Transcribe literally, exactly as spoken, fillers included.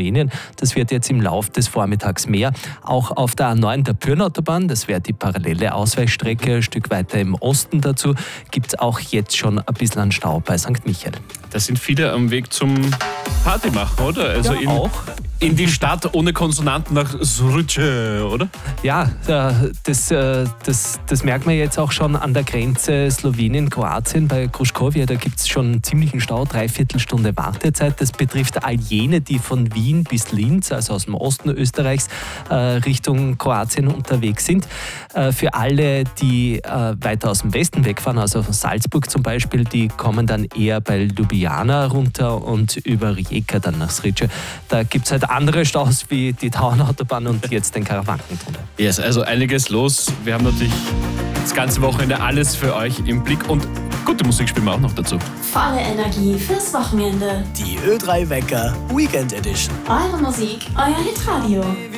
Slowenien. Das wird jetzt im Lauf des Vormittags mehr. Auch auf der A neun, der Pyrn-Autobahn, das wäre die parallele Ausweichstrecke, ein Stück weiter im Osten dazu, gibt es auch jetzt schon ein bisschen an Stau bei Sankt Michael. Da sind viele am Weg zum Party machen, oder? Also Ja, in, auch. in die Stadt ohne Konsonanten nach Zrče, oder? Ja, das, das, das merkt man jetzt auch schon an der Grenze Slowenien-Kroatien bei Kruškovje. Da gibt es schon einen ziemlichen Stau, dreiviertel Stunde Wartezeit. Das betrifft all jene, die von Wien bis Linz, also aus dem Osten Österreichs, Richtung Kroatien unterwegs sind. Für alle, die weiter aus dem Westen wegfahren, also von Salzburg zum Beispiel, die kommen dann eher bei Ljubljana runter und über Rijeka dann nach Zrče. Da gibt es halt andere Staus wie die Tauernautobahn und jetzt den Karawankentunnel. Yes, also einiges los. Wir haben natürlich das ganze Wochenende alles für euch im Blick und gute Musik spielen wir auch noch dazu. Volle Energie fürs Wochenende. Die Ö drei Wecker Weekend Edition. Eure Musik, euer Hitradio.